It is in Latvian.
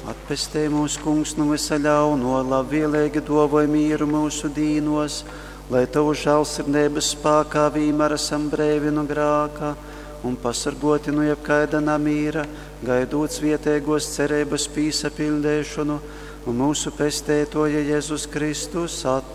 Atpestē mūsu kungs no visa ļauno, labvēlīgi dāvāj mieru mūsu dīnos, lai tavu žēlsirdības spēkā vienmēr esam brīvi no grēka un pasargoti no jebkaida namīra, gaidot vietējos cerības piesapildīšanu un mūsu pestētoja Jēzus Kristus atnākšanu.